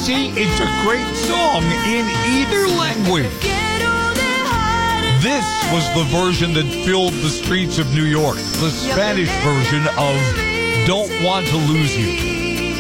see, it's a great song in either language. This was the version that filled the streets of New York, the Spanish version of Don't Want to Lose You.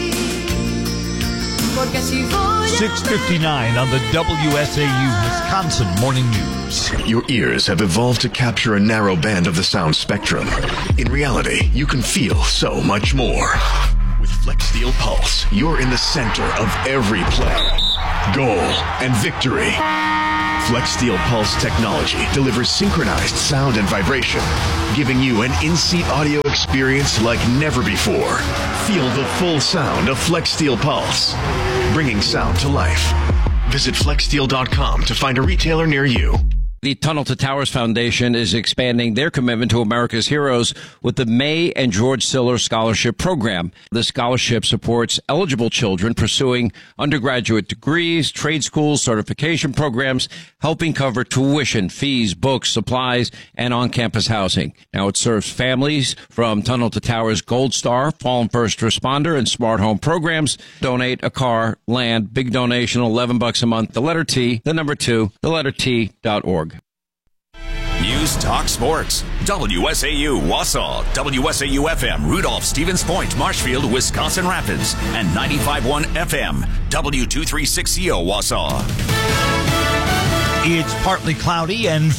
6:59 on the WSAU Wisconsin Morning News. Your ears have evolved to capture a narrow band of the sound spectrum. In reality, you can feel so much more. With FlexSteel Pulse, you're in the center of every play, goal, and victory. FlexSteel Pulse technology delivers synchronized sound and vibration, giving you an in-seat audio experience like never before. Feel the full sound of FlexSteel Pulse, bringing sound to life. Visit FlexSteel.com to find a retailer near you. The Tunnel to Towers Foundation is expanding their commitment to America's heroes with the May and George Siller Scholarship Program. The scholarship supports eligible children pursuing undergraduate degrees, trade schools, certification programs, helping cover tuition, fees, books, supplies, and on-campus housing. Now it serves families from Tunnel to Towers Gold Star, Fallen First Responder, and Smart Home programs. Donate a car, land, big donation, $11 a month. The letter T, the number 2, the letter T.org. News Talk Sports. WSAU Wausau, WSAU FM Rudolph, Stevens Point, Marshfield, Wisconsin Rapids, and 95.1 FM W236CO Wausau. It's partly cloudy and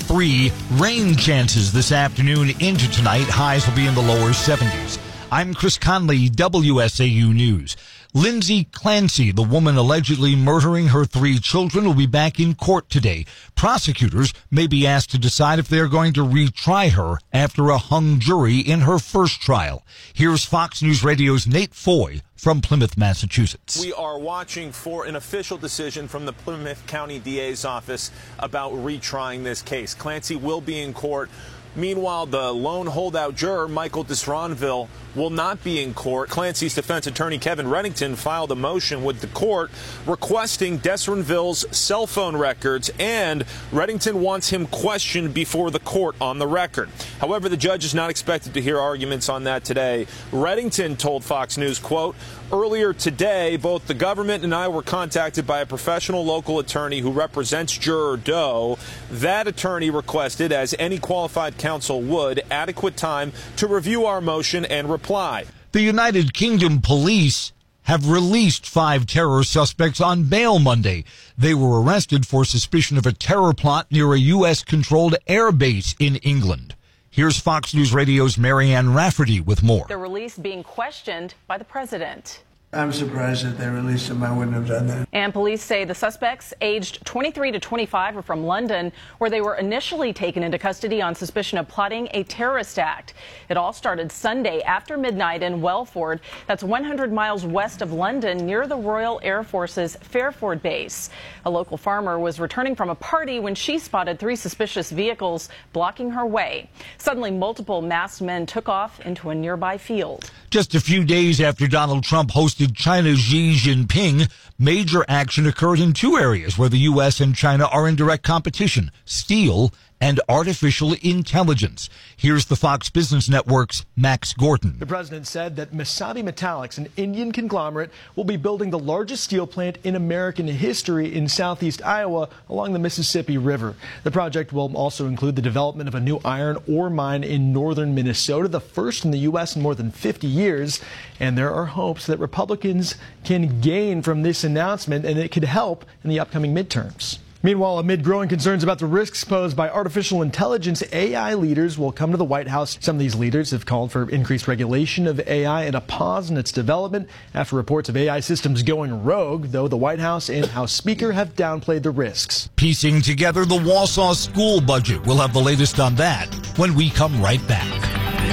53 rain chances this afternoon into tonight. Highs will be in the lower 70s. I'm Chris Conley, WSAU News. Lindsay Clancy, the woman allegedly murdering her 3 children, will be back in court today. Prosecutors may be asked to decide if they're going to retry her after a hung jury in her first trial. Here's Fox News Radio's Nate Foy from Plymouth, Massachusetts. We are watching for an official decision from the Plymouth County DA's office about retrying this case. Clancy will be in court. Meanwhile, the lone holdout juror, Michael Disronville, will not be in court. Clancy's defense attorney, Kevin Reddington, filed a motion with the court requesting Disronville's cell phone records, and Reddington wants him questioned before the court on the record. However, the judge is not expected to hear arguments on that today. Reddington told Fox News, quote, "Earlier today, both the government and I were contacted by a professional local attorney who represents Juror Doe. That attorney requested, as any qualified counsel would, adequate time to review our motion and reply." The United Kingdom police have released 5 terror suspects on bail Monday. They were arrested for suspicion of a terror plot near a U.S.-controlled air base in England. Here's Fox News Radio's Marianne Rafferty with more. The release being questioned by the president. I'm surprised that they released him. I wouldn't have done that. And police say the suspects, aged 23 to 25, are from London, where they were initially taken into custody on suspicion of plotting a terrorist act. It all started Sunday after midnight in Welford. That's 100 miles west of London, near the Royal Air Force's Fairford base. A local farmer was returning from a party when she spotted 3 suspicious vehicles blocking her way. Suddenly, multiple masked men took off into a nearby field. Just a few days after Donald Trump hosted China's Xi Jinping, major action occurred in 2 areas where the U.S. and China are in direct competition: steel and artificial intelligence. Here's the Fox Business Network's Max Gordon. The president said that Masabi Metallics, an Indian conglomerate, will be building the largest steel plant in American history in southeast Iowa along the Mississippi River. The project will also include the development of a new iron ore mine in northern Minnesota, the first in the U.S. in more than 50 years. And there are hopes that Republicans can gain from this announcement, and it could help in the upcoming midterms. Meanwhile, amid growing concerns about the risks posed by artificial intelligence, AI leaders will come to the White House. Some of these leaders have called for increased regulation of AI and a pause in its development after reports of AI systems going rogue, though the White House and House Speaker have downplayed the risks. Piecing together the Wausau school budget. We'll have the latest on that when we come right back.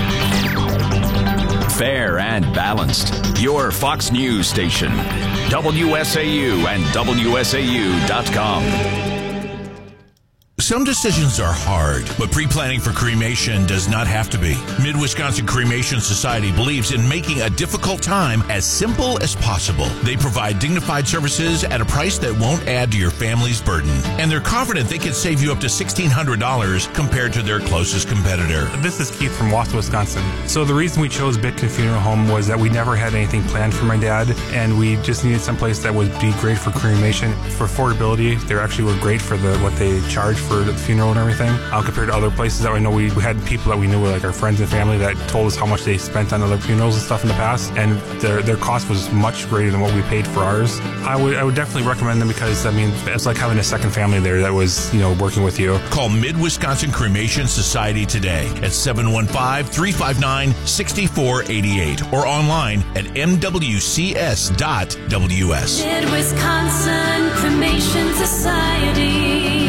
Fair and balanced. Your Fox News station. WSAU and WSAU.com. Some decisions are hard, but pre-planning for cremation does not have to be. Mid-Wisconsin Cremation Society believes in making a difficult time as simple as possible. They provide dignified services at a price that won't add to your family's burden. And they're confident they can save you up to $1,600 compared to their closest competitor. This is Keith from Wausau, Wisconsin. So the reason we chose Bitkin Funeral Home was that we never had anything planned for my dad, and we just needed someplace that would be great for cremation. For affordability, they actually were great for what they charge for the funeral and everything, compared to other places that I know we had people that we knew, like our friends and family, that told us how much they spent on other funerals and stuff in the past, and their cost was much greater than what we paid for ours. I would definitely recommend them because, I mean, it's like having a second family there that was, working with you. Call Mid-Wisconsin Cremation Society today at 715-359-6488 or online at mwcs.ws. Mid-Wisconsin Cremation Society.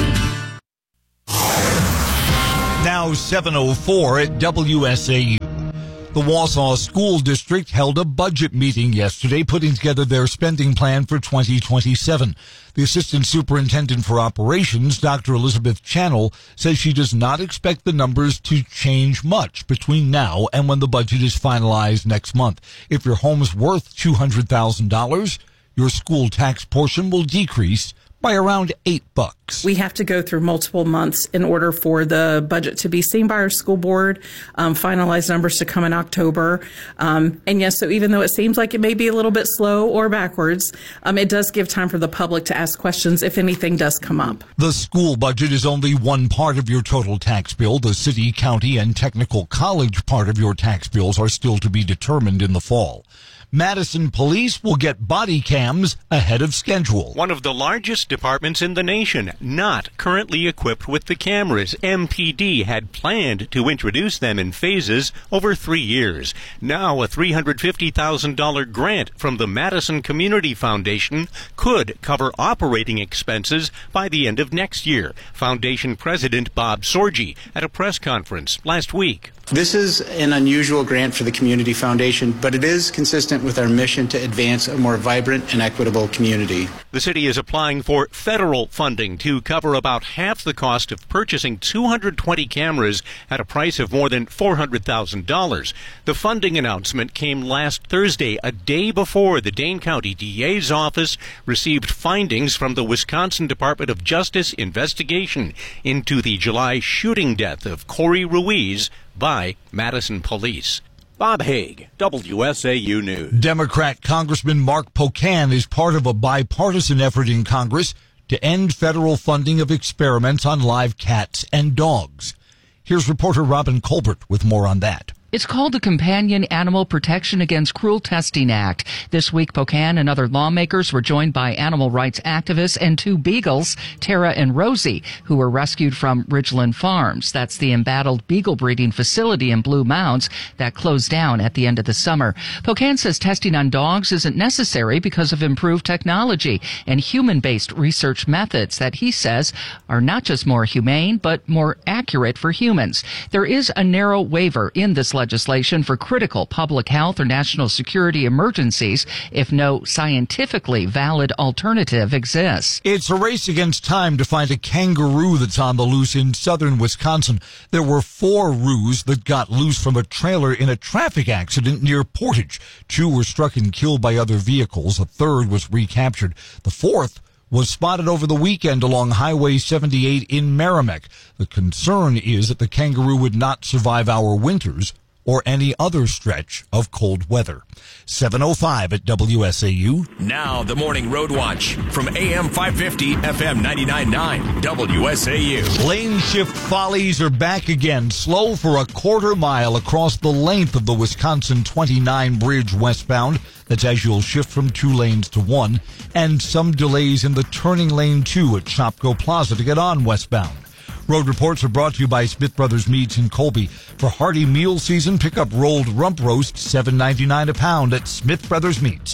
Now 7:04 at WSAU. The Wausau School District held a budget meeting yesterday, putting together their spending plan for 2027. The Assistant Superintendent for Operations, Dr. Elizabeth Channel, says she does not expect the numbers to change much between now and when the budget is finalized next month. If your home's worth $200,000, your school tax portion will decrease by around $8. We have to go through multiple months in order for the budget to be seen by our school board, finalized numbers to come in October. And yes, so even though it seems like it may be a little bit slow or backwards, it does give time for the public to ask questions if anything does come up. The school budget is only one part of your total tax bill. The city, county, and technical college part of your tax bills are still to be determined in the fall. Madison Police will get body cams ahead of schedule. One of the largest departments in the nation, not currently equipped with the cameras. MPD had planned to introduce them in phases over 3 years. Now a $350,000 grant from the Madison Community Foundation could cover operating expenses by the end of next year. Foundation President Bob Sorgi at a press conference last week. This is an unusual grant for the Community Foundation, but it is consistent with our mission to advance a more vibrant and equitable community. The city is applying for federal funding to cover about half the cost of purchasing 220 cameras at a price of more than $400,000. The funding announcement came last Thursday, a day before the Dane County DA's office received findings from the Wisconsin Department of Justice investigation into the July shooting death of Corey Ruiz by Madison Police. Bob Haig, WSAU News. Democrat Congressman Mark Pocan is part of a bipartisan effort in Congress to end federal funding of experiments on live cats and dogs. Here's reporter Robin Colbert with more on that. It's called the Companion Animal Protection Against Cruel Testing Act. This week, Pocan and other lawmakers were joined by animal rights activists and 2 beagles, Tara and Rosie, who were rescued from Ridgeland Farms. That's the embattled beagle breeding facility in Blue Mounds that closed down at the end of the summer. Pocan says testing on dogs isn't necessary because of improved technology and human-based research methods that he says are not just more humane, but more accurate for humans. There is a narrow waiver in this legislation for critical public health or national security emergencies if no scientifically valid alternative exists. It's a race against time to find a kangaroo that's on the loose in southern Wisconsin. There were 4 roos that got loose from a trailer in a traffic accident near Portage. 2 were struck and killed by other vehicles. A third was recaptured. The 4th was spotted over the weekend along Highway 78 in Merrimack. The concern is that the kangaroo would not survive our winters or any other stretch of cold weather. 7:05 at WSAU. Now the Morning Road Watch from AM 550, FM 99.9, WSAU. Lane shift follies are back again, slow for a quarter mile across the length of the Wisconsin 29 bridge westbound. That's as you'll shift from 2 lanes to 1, and some delays in the turning lane 2 at Shopko Plaza to get on westbound. Road reports are brought to you by Smith Brothers Meats in Colby. For hearty meal season, pick up rolled rump roast, $7.99 a pound at Smith Brothers Meats,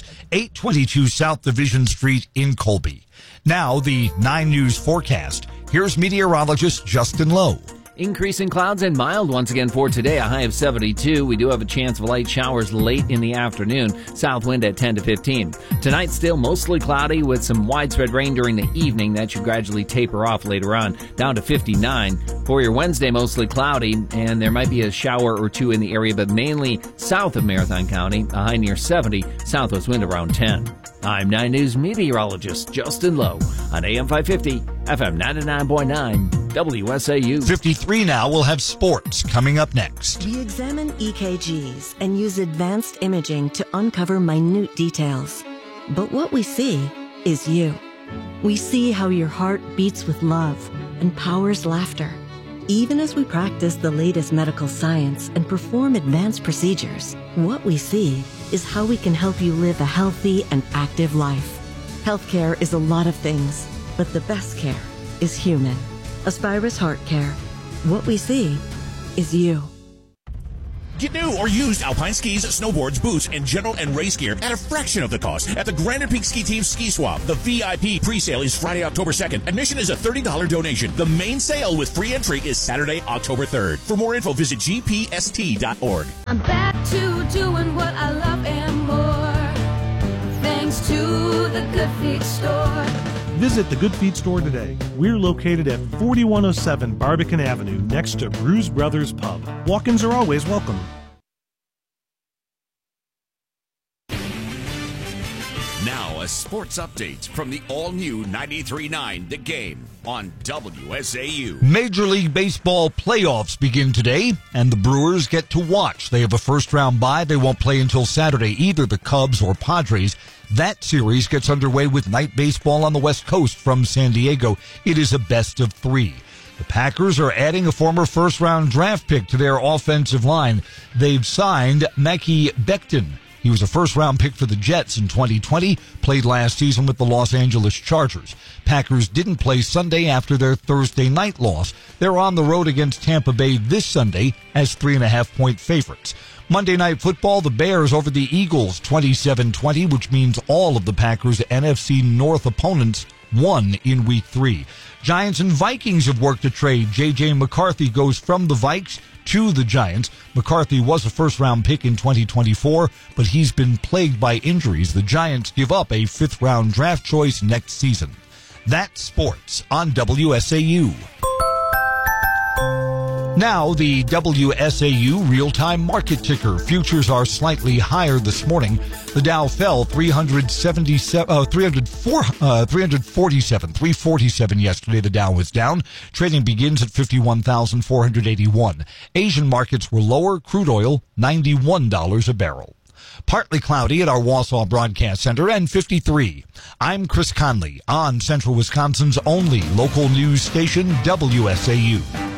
822 South Division Street in Colby. Now, the 9 News forecast. Here's meteorologist Justin Lowe. Increasing clouds and mild once again for today, a high of 72. We do have a chance of light showers late in the afternoon. South wind at 10 to 15. Tonight still mostly cloudy with some widespread rain during the evening. That should gradually taper off later on, down to 59. For your Wednesday, mostly cloudy, and there might be a shower or two in the area, but mainly south of Marathon County, a high near 70, southwest wind around 10. I'm 9 News meteorologist Justin Lowe on AM 550, FM 99.9, WSAU. 53 now. We'll have sports coming up next. We examine EKGs and use advanced imaging to uncover minute details. But what we see is you. We see how your heart beats with love and powers laughter. Even as we practice the latest medical science and perform advanced procedures, what we see is how we can help you live a healthy and active life. Healthcare is a lot of things, but the best care is human. Aspirus Heart Care. What we see is you. Get new or used alpine skis, snowboards, boots, and general and race gear at a fraction of the cost at the Granite Peak Ski Team Ski Swap. The VIP pre-sale is Friday, October 2nd. Admission is a $30 donation. The main sale with free entry is Saturday, October 3rd. For more info, visit gpst.org. I'm back to doing what I love and more, thanks to the Good Feet Store. Visit the Good Feet Store today. We're located at 4107 Barbican Avenue, next to Bruise Brothers Pub. Walk-ins are always welcome. Now a sports update from the all-new 93.9 The Game on WSAU. Major League Baseball playoffs begin today, and the Brewers get to watch. They have a first-round bye. They won't play until Saturday, either the Cubs or Padres. That series gets underway with night baseball on the West Coast from San Diego. It is a best of three. The Packers are adding a former first-round draft pick to their offensive line. They've signed Mekhi Becton. He was a first-round pick for the Jets in 2020, played last season with the Los Angeles Chargers. Packers didn't play Sunday after their Thursday night loss. They're on the road against Tampa Bay this Sunday as 3.5-point favorites. Monday Night Football, the Bears over the Eagles 27-20, which means all of the Packers' NFC North opponents won in Week 3. Giants and Vikings have worked a trade. J.J. McCarthy goes from the Vikes to the Giants. McCarthy was a first-round pick in 2024, but he's been plagued by injuries. The Giants give up a fifth-round draft choice next season. That's sports on WSAU. Now, the WSAU real-time market ticker. Futures are slightly higher this morning. The Dow fell 347 yesterday. The Dow was down. Trading begins at 51,481. Asian markets were lower. Crude oil, $91 a barrel. Partly cloudy at our Wausau Broadcast Center and 53. I'm Chris Conley on Central Wisconsin's only local news station, WSAU.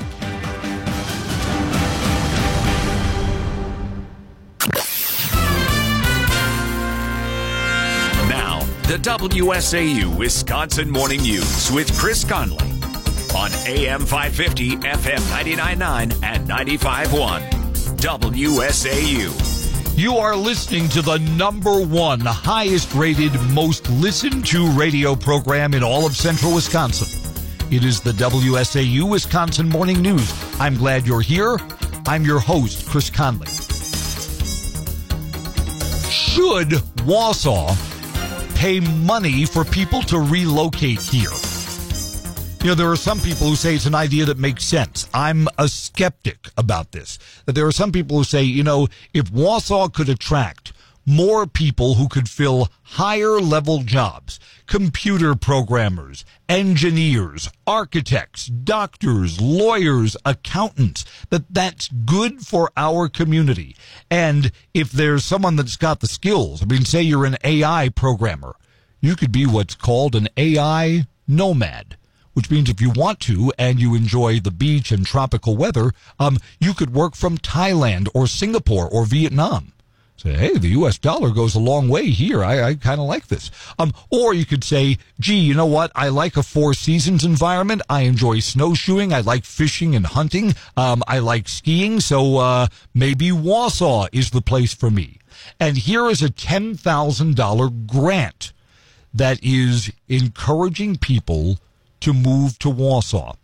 The WSAU Wisconsin Morning News with Chris Conley on AM 550, FM 99.9, and 95.1 WSAU. You are listening to the number one highest rated, most listened to radio program in all of central Wisconsin. It is the WSAU Wisconsin Morning News. I'm glad you're here. I'm your host, Chris Conley. Should Wausau pay money for people to relocate here? You know, there are some people who say it's an idea that makes sense. I'm a skeptic about this. That there are some people who say, you know, if Wausau could attract more people who could fill higher level jobs, computer programmers, engineers, architects, doctors, lawyers, accountants, that's good for our community. And if there's someone that's got the skills, I mean, say you're an AI programmer, you could be what's called an AI nomad, which means if you want to and you enjoy the beach and tropical weather, you could work from Thailand or Singapore or Vietnam. Say, hey, the U.S. dollar goes a long way here. I kind of like this. Or you could say, gee, you know what? I like a Four Seasons environment. I enjoy snowshoeing. I like fishing and hunting. I like skiing. So maybe Wausau is the place for me. And here is a $10,000 grant that is encouraging people to move to Wausau.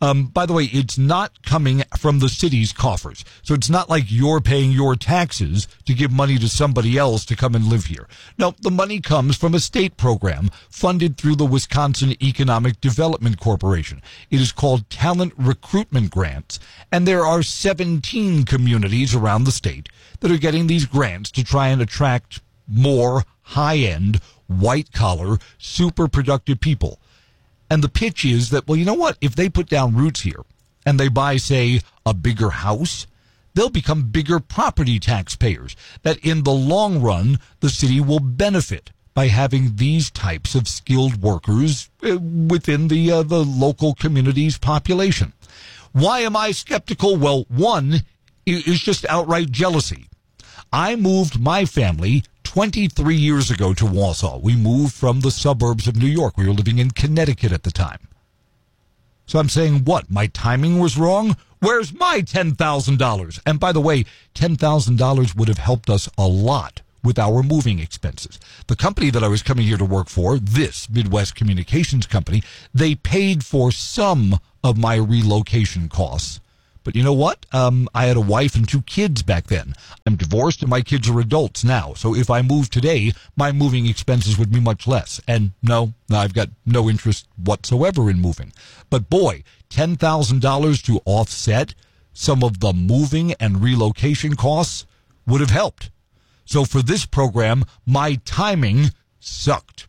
By the way, it's not coming from the city's coffers. So it's not like you're paying your taxes to give money to somebody else to come and live here. No, the money comes from a state program funded through the Wisconsin Economic Development Corporation. It is called Talent Recruitment Grants, and there are 17 communities around the state that are getting these grants to try and attract more high-end, white-collar, super productive people. And the pitch is that, well, you know what? If they put down roots here and they buy, say, a bigger house, they'll become bigger property taxpayers. That in the long run, the city will benefit by having these types of skilled workers within the local community's population. Why am I skeptical? Well, one is just outright jealousy. I moved my family 23 years ago to Wausau. We moved from the suburbs of New York. We were living in Connecticut at the time. So I'm saying, what? My timing was wrong? Where's my $10,000? And by the way, $10,000 would have helped us a lot with our moving expenses. The company that I was coming here to work for, this Midwest Communications Company, they paid for some of my relocation costs. But you know what? I had a wife and 2 kids back then. I'm divorced and my kids are adults now. So if I moved today, my moving expenses would be much less. And no, I've got no interest whatsoever in moving. But boy, $10,000 to offset some of the moving and relocation costs would have helped. So for this program, my timing sucked.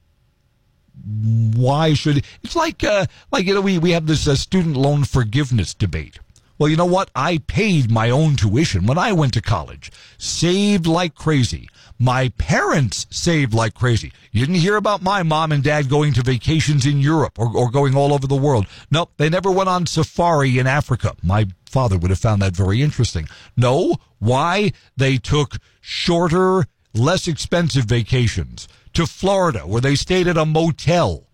Why should it's like we have this student loan forgiveness debate. Well, you know what? I paid my own tuition when I went to college. Saved like crazy. My parents saved like crazy. You didn't hear about my mom and dad going to vacations in Europe or going all over the world. Nope, they never went on safari in Africa. My father would have found that very interesting. No, why? They took shorter, less expensive vacations to Florida, where they stayed at a motel,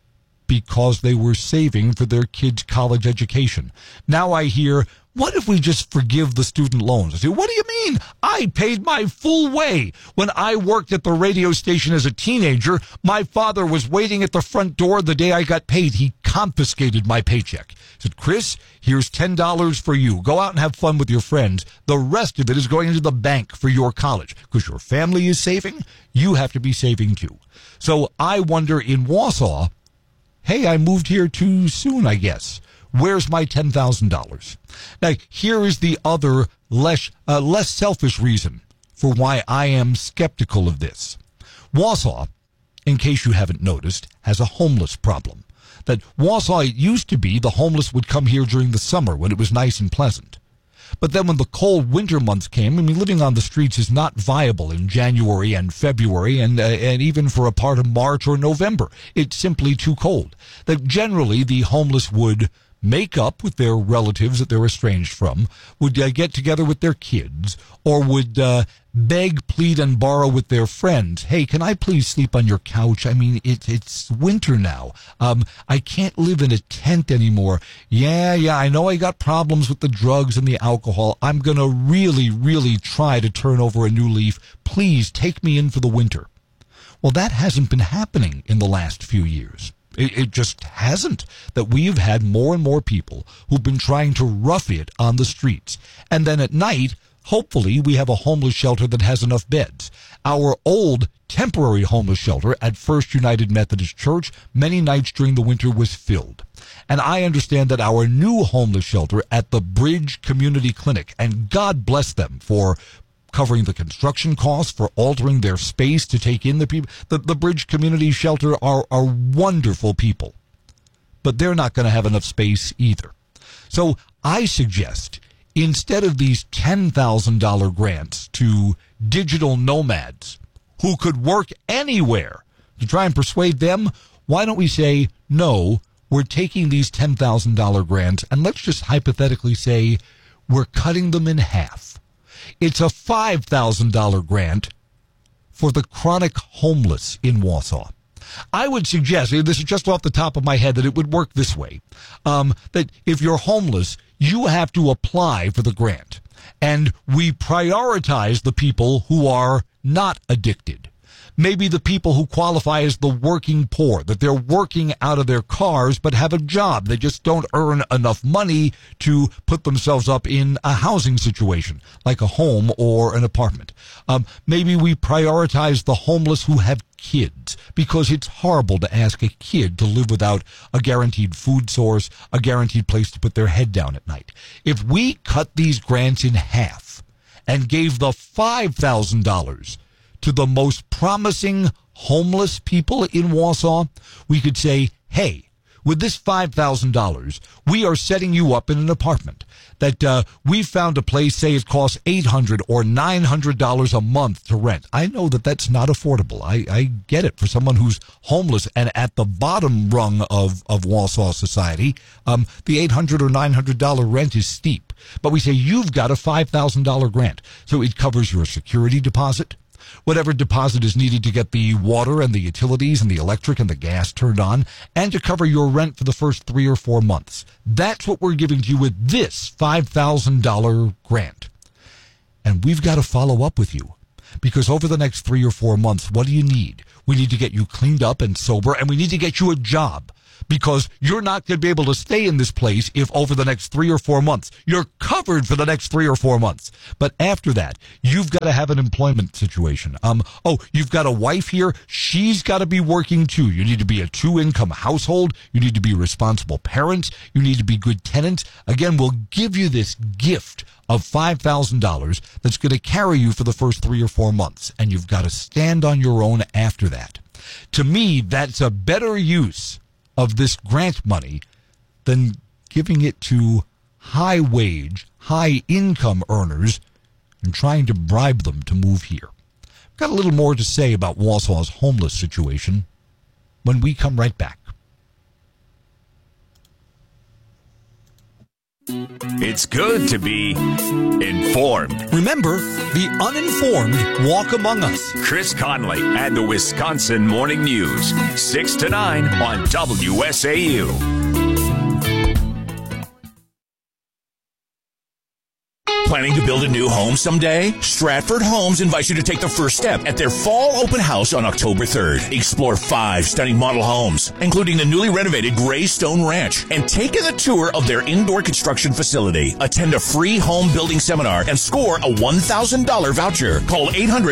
because they were saving for their kids' college education. Now I hear, what if we just forgive the student loans? I say, what do you mean? I paid my full way. When I worked at the radio station as a teenager, my father was waiting at the front door the day I got paid. He confiscated my paycheck. He said, Chris, here's $10 for you. Go out and have fun with your friends. The rest of it is going into the bank for your college. Because your family is saving, you have to be saving too. So I wonder in Wausau, hey, I moved here too soon, I guess. Where's my $10,000? Now, here is the other less selfish reason for why I am skeptical of this. Wausau, in case you haven't noticed, has a homeless problem. That Wausau, it used to be the homeless would come here during the summer when it was nice and pleasant. But then when the cold winter months came, living on the streets is not viable in January and February and even for a part of March or November. It's simply too cold. That generally the homeless would make up with their relatives that they're estranged from, would get together with their kids, or would beg, plead, and borrow with their friends. Hey, can I please sleep on your couch? It's winter now. I can't live in a tent anymore. Yeah, I know I got problems with the drugs and the alcohol. I'm going to really, really try to turn over a new leaf. Please take me in for the winter. Well, that hasn't been happening in the last few years. It just hasn't. That we've had more and more people who've been trying to rough it on the streets. And then at night, hopefully, we have a homeless shelter that has enough beds. Our old temporary homeless shelter at First United Methodist Church, many nights during the winter, was filled. And I understand that our new homeless shelter at the Bridge Community Clinic, and God bless them for covering the construction costs, for altering their space to take in the people. The Bridge Community Shelter are wonderful people, but they're not going to have enough space either. So I suggest, instead of these $10,000 grants to digital nomads who could work anywhere, to try and persuade them, why don't we say, no, we're taking these $10,000 grants and let's just hypothetically say we're cutting them in half. It's a $5,000 grant for the chronic homeless in Wausau. I would suggest, this is just off the top of my head, that it would work this way. That if you're homeless, you have to apply for the grant. And we prioritize the people who are not addicted. maybe the people who qualify as the working poor, that they're working out of their cars but have a job. They just don't earn enough money to put themselves up in a housing situation, like a home or an apartment. Maybe we prioritize the homeless who have kids, because it's horrible to ask a kid to live without a guaranteed food source, a guaranteed place to put their head down at night. If we cut these grants in half and gave the $5,000 to the most promising homeless people in Wausau, we could say, hey, with this $5,000, we are setting you up in an apartment that we found a place, say it costs $800 or $900 a month to rent. I know that that's not affordable. I get it for someone who's homeless and at the bottom rung of Wausau society. The $800 or $900 rent is steep. But we say you've got a $5,000 grant. So it covers your security deposit, whatever deposit is needed to get the water and the utilities and the electric and the gas turned on, and to cover your rent for the first 3 or 4 months. That's what we're giving to you with this $5,000 grant. And we've got to follow up with you, because over the next 3 or 4 months, what do you need? We need to get you cleaned up and sober, and we need to get you a job, because you're not going to be able to stay in this place if over the next 3 or 4 months. You're covered for the next 3 or 4 months. But after that, you've got to have an employment situation. You've got a wife here. She's got to be working too. You need to be a 2-income household. You need to be responsible parents. You need to be good tenants. Again, we'll give you this gift of $5,000 that's going to carry you for the first 3 or 4 months. And you've got to stand on your own after that. To me, that's a better use of this grant money than giving it to high-wage, high-income earners and trying to bribe them to move here. I've got a little more to say about Wausau's homeless situation when we come right back. It's good to be informed. Remember, the uninformed walk among us. Chris Conley and the Wisconsin Morning News, 6 to 9 on WSAU. Planning to build a new home someday? Stratford Homes invites you to take the first step at their fall open house on October 3rd. Explore 5 stunning model homes, including the newly renovated Greystone Ranch, and take a tour of their indoor construction facility. Attend a free home building seminar and score a $1,000 voucher. Call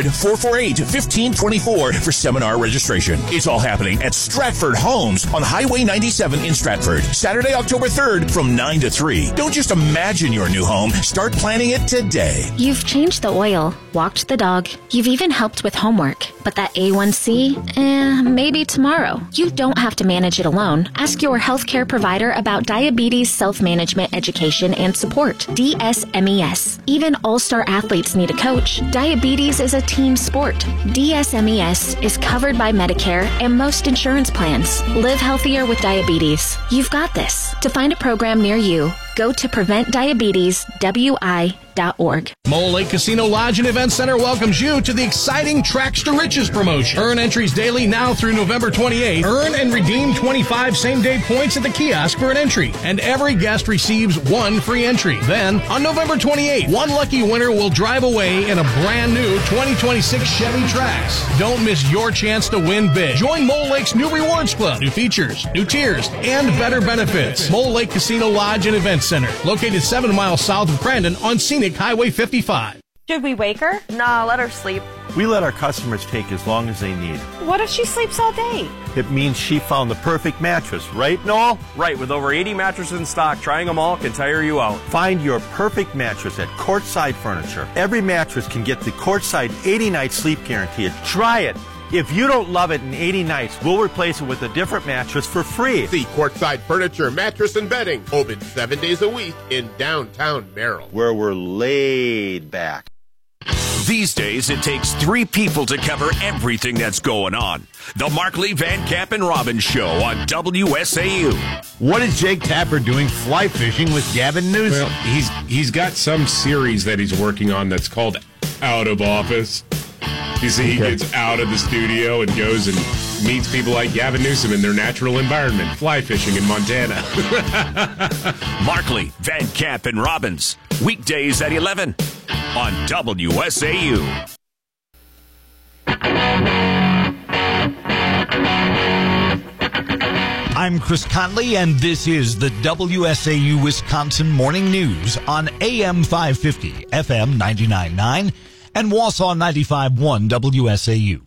800-448-1524 for seminar registration. It's all happening at Stratford Homes on Highway 97 in Stratford. Saturday, October 3rd from 9 to 3. Don't just imagine your new home. Start planning it today. You've changed the oil, walked the dog, you've even helped with homework. But that A1C, maybe tomorrow. You don't have to manage it alone. Ask your healthcare provider about diabetes self-management education and support, DSMES. Even all-star athletes need a coach. Diabetes is a team sport. DSMES is covered by Medicare and most insurance plans. Live healthier with diabetes. You've got this. To find a program near you, go to PreventDiabetesWI.org. Mole Lake Casino Lodge and Event Center welcomes you to the exciting Tracks to Riches promotion. Earn entries daily now through November 28th. Earn and redeem 25 same-day points at the kiosk for an entry, and every guest receives 1 free entry. Then, on November 28th, 1 lucky winner will drive away in a brand new 2026 Chevy Trax. Don't miss your chance to win big. Join Mole Lake's new Rewards Club, new features, new tiers, and better benefits. Mole Lake Casino Lodge and Event Center, located 7 miles south of Crandon on Scenic Highway 55. Should we wake her? Nah, let her sleep. We let our customers take as long as they need. What if she sleeps all day? It means she found the perfect mattress, right, Noel? Right, with over 80 mattresses in stock, trying them all can tire you out. Find your perfect mattress at Courtside Furniture. Every mattress can get the Courtside 80-night sleep guarantee. Try it. If you don't love it in 80 nights, we'll replace it with a different mattress for free. See Courtside Furniture, Mattress and Bedding, open 7 days a week in downtown Merrill, where we're laid back. These days, it takes 3 people to cover everything that's going on. The Markley, Van Camp, and Robbins Show on WSAU. What is Jake Tapper doing fly fishing with Gavin Newsom? Well, he's got some series that he's working on that's called Out of Office. You see, he gets out of the studio and goes and meets people like Gavin Newsom in their natural environment, fly fishing in Montana. Markley, Van Camp, and Robbins, weekdays at 11 on WSAU. I'm Chris Conley, and this is the WSAU Wisconsin Morning News on AM 550, FM 99.9, and Wausau 95.1 WSAU.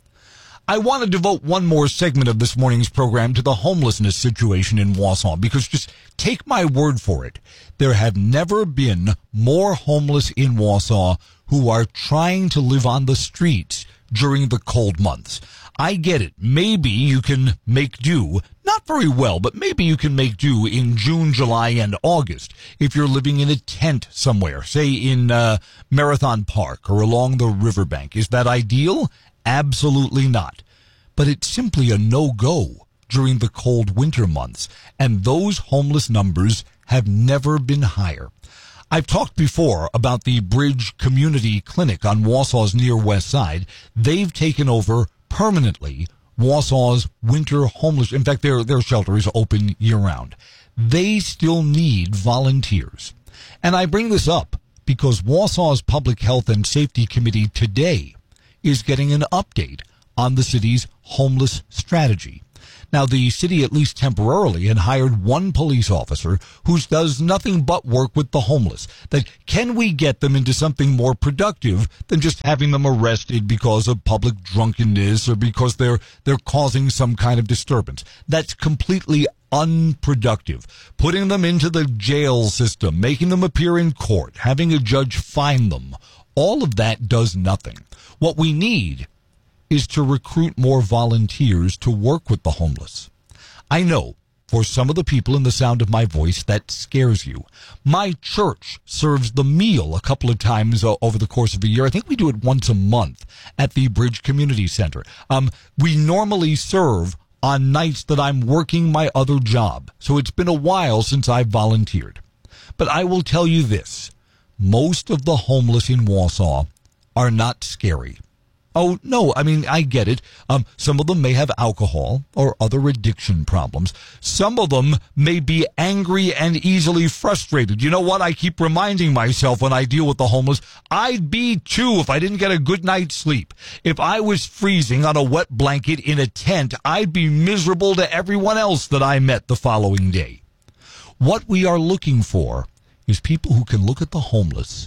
I want to devote one more segment of this morning's program to the homelessness situation in Wausau, because just take my word for it, there have never been more homeless in Wausau who are trying to live on the streets during the cold months. I get it. Maybe you can make do, not very well, but maybe you can make do in June, July, and August if you're living in a tent somewhere, say in Marathon Park or along the riverbank. Is that ideal? Absolutely not. But it's simply a no-go during the cold winter months, and those homeless numbers have never been higher. I've talked before about the Bridge Community Clinic on Wausau's near west side. They've taken over permanently Wausau's winter homeless. In fact, their shelter is open year-round. They still need volunteers. And I bring this up because Wausau's Public Health and Safety Committee today is getting an update on the city's homeless strategy. Now, the city, at least temporarily, had hired one police officer who does nothing but work with the homeless. That can we get them into something more productive than just having them arrested because of public drunkenness or because they're causing some kind of disturbance? That's completely unproductive. Putting them into the jail system, making them appear in court, having a judge fine them, all of that does nothing. What we need is to recruit more volunteers to work with the homeless. I know for some of the people in the sound of my voice that scares you. My church serves the meal a couple of times over the course of a year. I think we do it once a month at the Bridge Community Center. We normally serve on nights that I'm working my other job, so it's been a while since I've volunteered. But I will tell you this, most of the homeless in Wausau are not scary. Oh, no, I mean, I get it. Some of them may have alcohol or other addiction problems. Some of them may be angry and easily frustrated. You know what? I keep reminding myself when I deal with the homeless, I'd be too if I didn't get a good night's sleep. If I was freezing on a wet blanket in a tent, I'd be miserable to everyone else that I met the following day. What we are looking for is people who can look at the homeless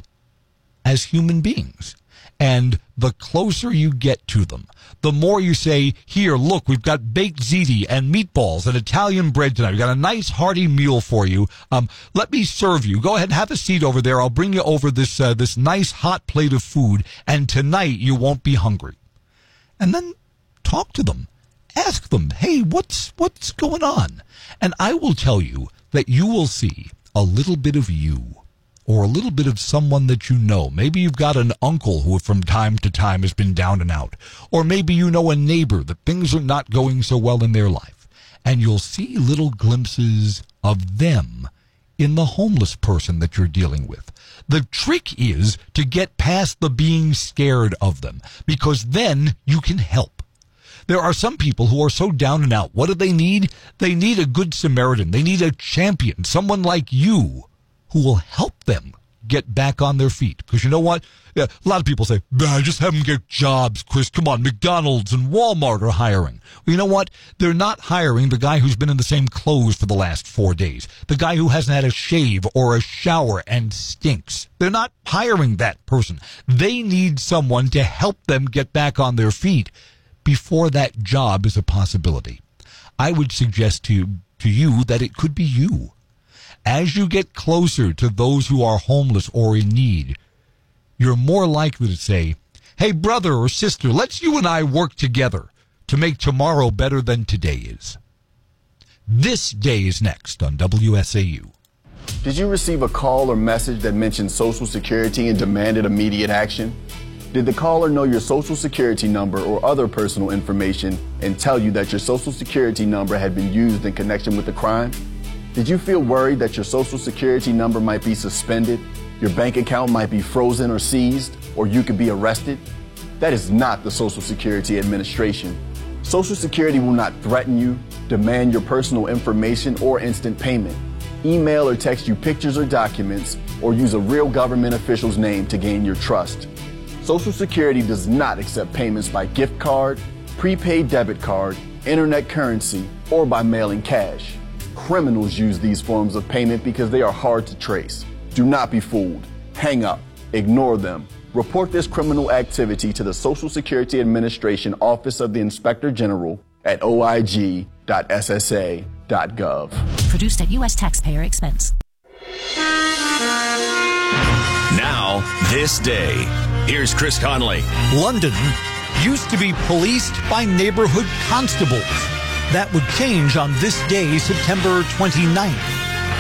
as human beings. And the closer you get to them, the more you say, here, look, we've got baked ziti and meatballs and Italian bread tonight. We've got a nice hearty meal for you. Let me serve you. Go ahead and have a seat over there. I'll bring you over this nice hot plate of food, and tonight you won't be hungry. And then talk to them. Ask them, hey, what's going on? And I will tell you that you will see a little bit of you, or a little bit of someone that you know. Maybe you've got an uncle who from time to time has been down and out. Or maybe you know a neighbor that things are not going so well in their life. And you'll see little glimpses of them in the homeless person that you're dealing with. The trick is to get past the being scared of them, because then you can help. There are some people who are so down and out. What do they need? They need a good Samaritan. They need a champion, someone like you, who will help them get back on their feet. Because you know what? Yeah, a lot of people say, just have them get jobs, Chris. Come on, McDonald's and Walmart are hiring. Well, you know what? They're not hiring the guy who's been in the same clothes for the last 4 days. The guy who hasn't had a shave or a shower and stinks. They're not hiring that person. They need someone to help them get back on their feet before that job is a possibility. I would suggest to you that it could be you. As you get closer to those who are homeless or in need, you're more likely to say, hey, brother or sister, let's you and I work together to make tomorrow better than today is. This day is next on WSAU. Did you receive a call or message that mentioned Social Security and demanded immediate action? Did the caller know your Social Security number or other personal information and tell you that your Social Security number had been used in connection with the crime? Did you feel worried that your Social Security number might be suspended, your bank account might be frozen or seized, or you could be arrested? That is not the Social Security Administration. Social Security will not threaten you, demand your personal information, or instant payment, email or text you pictures or documents, or use a real government official's name to gain your trust. Social Security does not accept payments by gift card, prepaid debit card, internet currency, or by mailing cash. Criminals use these forms of payment because they are hard to trace. Do not be fooled. Hang up. Ignore them. Report this criminal activity to the Social Security Administration Office of the Inspector General at oig.ssa.gov. Produced at U.S. taxpayer expense. Now, this day. Here's Chris Conley. London used to be policed by neighborhood constables. That would change on this day, September 29th.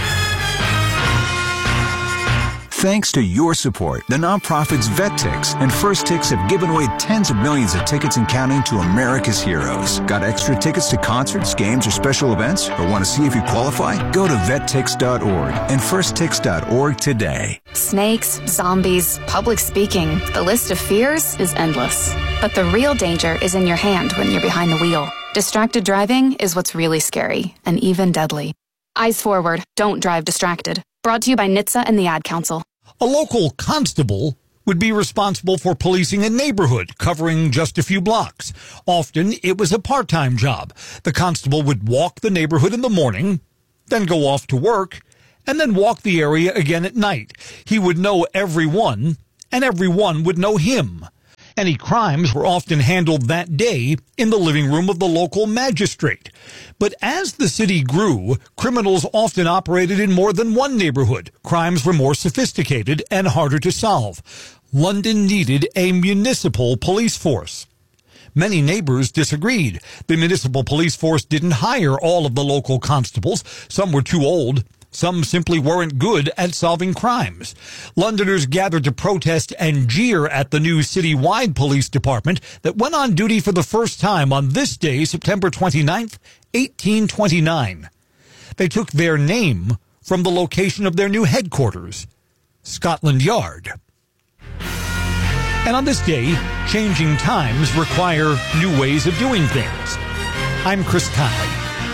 Thanks to your support, the nonprofits VetTix and First Tix have given away tens of millions of tickets and counting to America's heroes. Got extra tickets to concerts, games, or special events? Or want to see if you qualify? Go to vettix.org and firsttix.org today. Snakes, zombies, public speaking. The list of fears is endless. But the real danger is in your hand when you're behind the wheel. Distracted driving is what's really scary and even deadly. Eyes forward. Don't drive distracted. Brought to you by NHTSA and the Ad Council. A local constable would be responsible for policing a neighborhood covering just a few blocks. Often, it was a part-time job. The constable would walk the neighborhood in the morning, then go off to work, and then walk the area again at night. He would know everyone, and everyone would know him. Any crimes were often handled that day in the living room of the local magistrate. But as the city grew, criminals often operated in more than one neighborhood. Crimes were more sophisticated and harder to solve. London needed a municipal police force. Many neighbors disagreed. The municipal police force didn't hire all of the local constables. Some were too old. Some simply weren't good at solving crimes. Londoners gathered to protest and jeer at the new citywide police department that went on duty for the first time on this day, September 29th, 1829. They took their name from the location of their new headquarters, Scotland Yard. And on this day, changing times require new ways of doing things. I'm Chris Conley.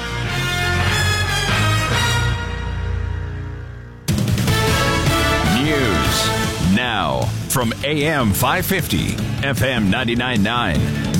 Now, from AM 550, FM 99.9,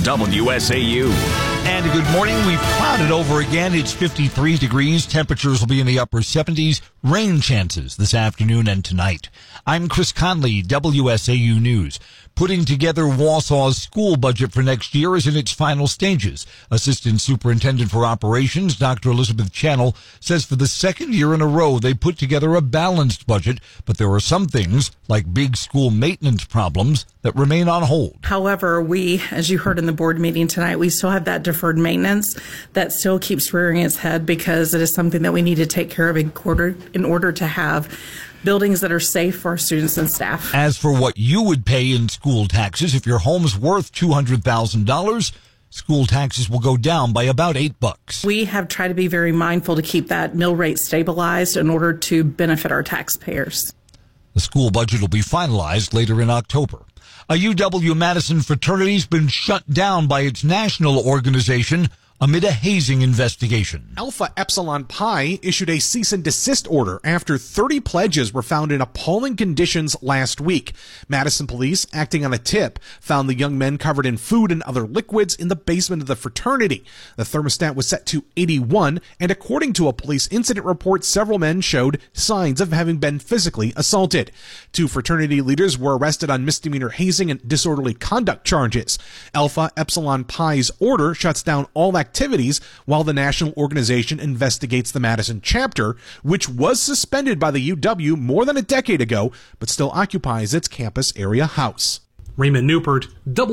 WSAU. And a good morning. We've clouded over again. It's 53 degrees. Temperatures will be in the upper 70s. Rain chances this afternoon and tonight. I'm Chris Conley, WSAU News. Putting together Wausau's school budget for next year is in its final stages. Assistant Superintendent for Operations, Dr. Elizabeth Channel, says for the second year in a row they put together a balanced budget, but there are some things, like big school maintenance problems, that remain on hold. However, we, as you heard in the board meeting tonight, we still have that deferred maintenance that still keeps rearing its head because it is something that we need to take care of in order to have buildings that are safe for our students and staff. As for what you would pay in school taxes, if your home's worth $200,000, school taxes will go down by about $8. We have tried to be very mindful to keep that mill rate stabilized in order to benefit our taxpayers. The school budget will be finalized later in October. A UW-Madison fraternity's been shut down by its national organization amid a hazing investigation. Alpha Epsilon Pi issued a cease and desist order after 30 pledges were found in appalling conditions last week. Madison police, acting on a tip, found the young men covered in food and other liquids in the basement of the fraternity. The thermostat was set to 81, and according to a police incident report, several men showed signs of having been physically assaulted. 2 fraternity leaders were arrested on misdemeanor hazing and disorderly conduct charges. Alpha Epsilon Pi's order shuts down all activities while the national organization investigates the Madison chapter, which was suspended by the UW more than a decade ago, but still occupies its campus area house. Raymond Newport,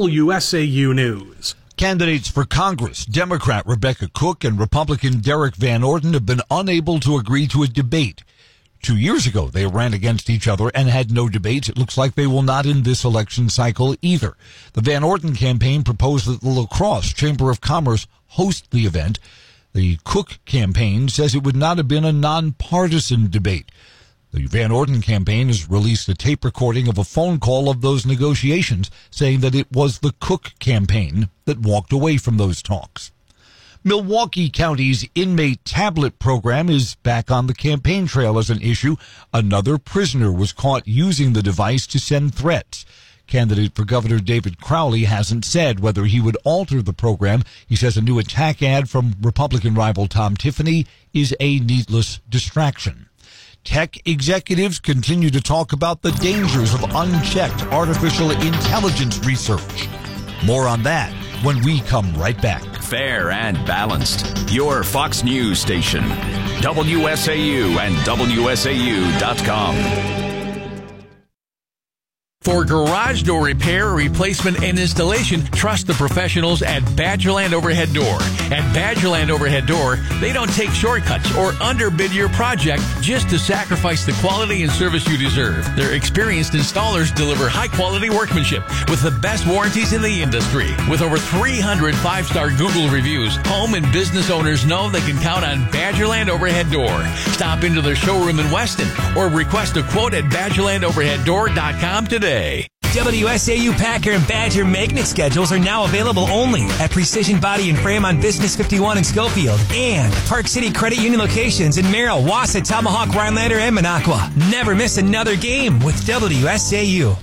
WSAU News. Candidates for Congress, Democrat Rebecca Cook and Republican Derek Van Orden, have been unable to agree to a debate. 2 years ago, they ran against each other and had no debates. It looks like they will not in this election cycle either. The Van Orden campaign proposed that the La Crosse Chamber of Commerce host the event. The Cook campaign says it would not have been a nonpartisan debate. The Van Orden campaign has released a tape recording of a phone call of those negotiations, saying that it was the Cook campaign that walked away from those talks. Milwaukee County's inmate tablet program is back on the campaign trail as an issue. Another prisoner was caught using the device to send threats. Candidate for Governor David Crowley hasn't said whether he would alter the program. He says a new attack ad from Republican rival Tom Tiffany is a needless distraction. Tech executives continue to talk about the dangers of unchecked artificial intelligence research. More on that when we come right back. Fair and balanced. Your Fox News station. WSAU and WSAU.com. For garage door repair, replacement, and installation, trust the professionals at Badgerland Overhead Door. At Badgerland Overhead Door, they don't take shortcuts or underbid your project just to sacrifice the quality and service you deserve. Their experienced installers deliver high-quality workmanship with the best warranties in the industry. With over 300 five-star Google reviews, home and business owners know they can count on Badgerland Overhead Door. Stop into their showroom in Weston or request a quote at BadgerlandOverheadDoor.com today. WSAU Packer and Badger magnet schedules are now available only at Precision Body and Frame on Business 51 in Schofield and Park City Credit Union locations in Merrill, Wausau, Tomahawk, Rhinelander, and Minocqua. Never miss another game with WSAU.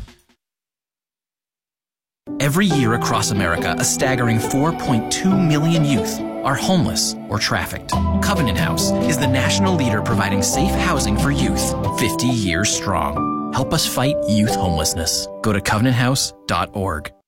Every year across America, a staggering 4.2 million youth are homeless or trafficked. Covenant House is the national leader providing safe housing for youth, 50 years strong. Help us fight youth homelessness. Go to covenanthouse.org.